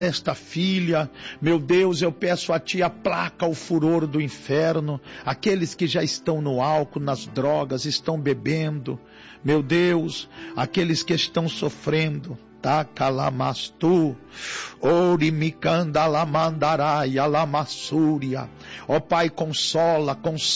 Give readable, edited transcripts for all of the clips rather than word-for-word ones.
esta filha, meu Deus, eu peço a Ti, aplaca o furor do inferno, aqueles que já estão no álcool, nas drogas, estão bebendo, meu Deus, aqueles que estão sofrendo, Takalamastu, Orimikanda Lamandarai, Alamassúria. Ó Pai, consola,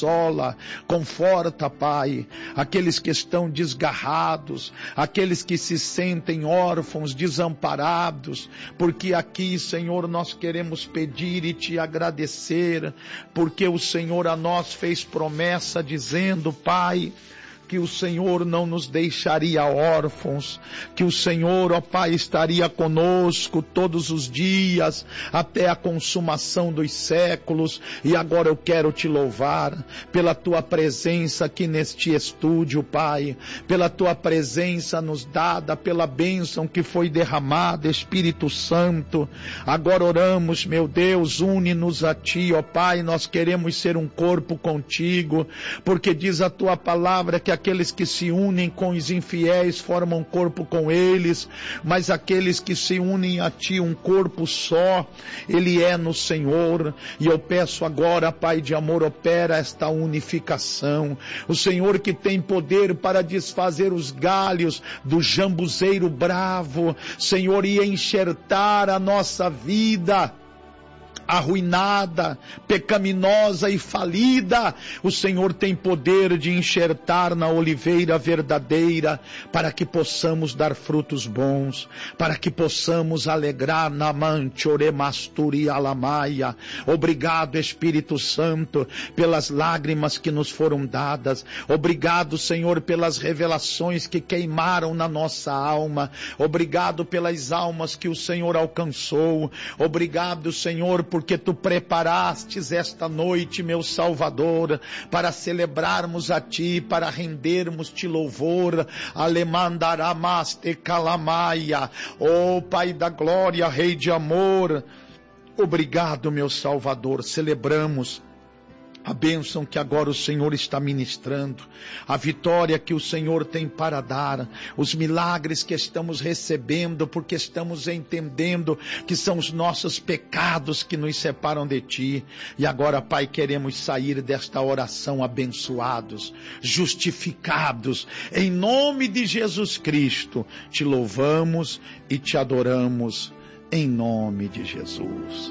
conforta, Pai, aqueles que estão desgarrados, aqueles que se sentem órfãos, desamparados, porque aqui, Senhor, nós queremos pedir e Te agradecer, porque o Senhor a nós fez promessa dizendo, Pai, que o Senhor não nos deixaria órfãos, que o Senhor, ó Pai, estaria conosco todos os dias, até a consumação dos séculos. E agora eu quero Te louvar pela Tua presença aqui neste estúdio, Pai, pela Tua presença nos dada, pela bênção que foi derramada, Espírito Santo. Agora oramos, meu Deus, une-nos a Ti, ó Pai, nós queremos ser um corpo contigo, porque diz a Tua palavra que aqueles que se unem com os infiéis formam corpo com eles, mas aqueles que se unem a Ti, um corpo só, Ele é no Senhor. E eu peço agora, Pai de amor, opera esta unificação. O Senhor que tem poder para desfazer os galhos do jambuzeiro bravo, Senhor, e enxertar a nossa vida arruinada, pecaminosa e falida. O Senhor tem poder de enxertar na oliveira verdadeira, para que possamos dar frutos bons, para que possamos alegrar na mante oremasturi alamaia. Obrigado, Espírito Santo, pelas lágrimas que nos foram dadas. Obrigado, Senhor, pelas revelações que queimaram na nossa alma. Obrigado pelas almas que o Senhor alcançou. Obrigado, Senhor, porque Tu preparastes esta noite, meu Salvador, para celebrarmos a Ti, para rendermos-Te louvor. Alemandaramaste calamaia. Ó Pai da glória, Rei de amor, obrigado, meu Salvador. Celebramos a bênção que agora o Senhor está ministrando, a vitória que o Senhor tem para dar, os milagres que estamos recebendo, porque estamos entendendo que são os nossos pecados que nos separam de Ti. E agora, Pai, queremos sair desta oração abençoados, justificados, em nome de Jesus Cristo. Te louvamos e Te adoramos, em nome de Jesus.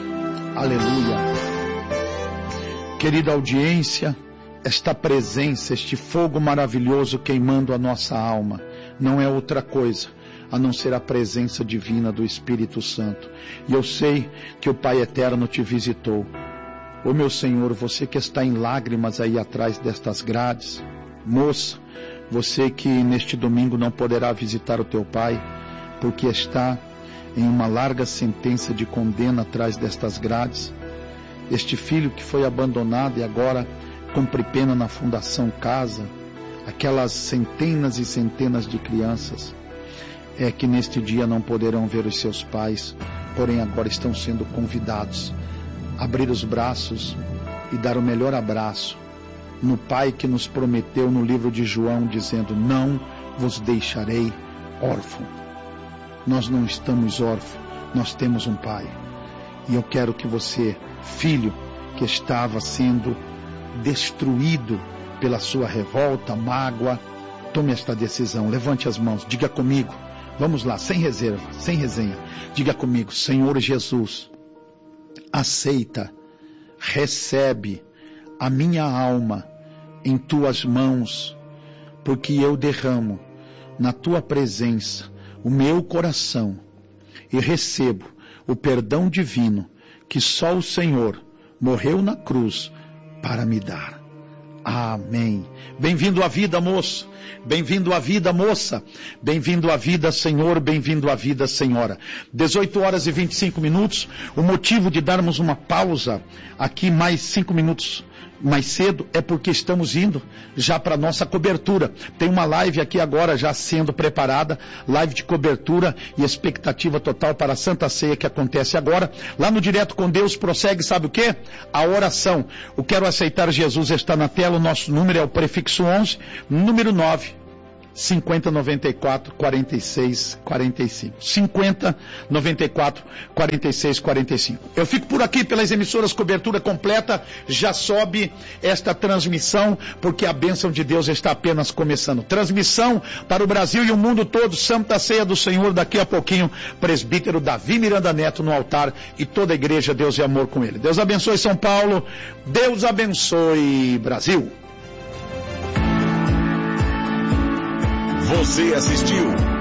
Aleluia. Querida audiência, esta presença, este fogo maravilhoso queimando a nossa alma, não é outra coisa a não ser a presença divina do Espírito Santo. E eu sei que o Pai Eterno te visitou. Ô meu Senhor, você que está em lágrimas aí atrás destas grades, moça, você que neste domingo não poderá visitar o teu Pai, porque está em uma larga sentença de condena atrás destas grades, este filho que foi abandonado e agora cumpre pena na Fundação Casa, aquelas centenas e centenas de crianças, é que neste dia não poderão ver os seus pais, porém agora estão sendo convidados a abrir os braços e dar o melhor abraço no Pai que nos prometeu no livro de João, dizendo: não vos deixarei órfão. Nós não estamos órfãos, nós temos um Pai. E eu quero que você, filho que estava sendo destruído pela sua revolta, mágoa, tome esta decisão. Levante as mãos, diga comigo, vamos lá, sem reserva, sem resenha, diga comigo: Senhor Jesus, aceita, recebe a minha alma em Tuas mãos, porque eu derramo na Tua presença o meu coração e recebo o perdão divino que só o Senhor morreu na cruz para me dar. Amém. Bem-vindo à vida, moço. Bem-vindo à vida, moça. Bem-vindo à vida, Senhor. Bem-vindo à vida, Senhora. 18 horas e 25 minutos. O motivo de darmos uma pausa aqui mais 5 minutos mais cedo é porque estamos indo já para a nossa cobertura. Tem uma live aqui agora já sendo preparada, live de cobertura e expectativa total para a Santa Ceia que acontece agora. Lá no Direto com Deus prossegue, sabe o quê? A oração. O Quero Aceitar Jesus está na tela, o nosso número é o prefixo 11, número 9. 50 94 46 45. 50 94 46 45. Eu fico por aqui pelas emissoras Cobertura Completa. Já sobe esta transmissão, porque a bênção de Deus está apenas começando. Transmissão para o Brasil e o mundo todo. Santa Ceia do Senhor, daqui a pouquinho, presbítero Davi Miranda Neto no altar e toda a igreja, Deus e amor com ele. Deus abençoe São Paulo, Deus abençoe Brasil. Você assistiu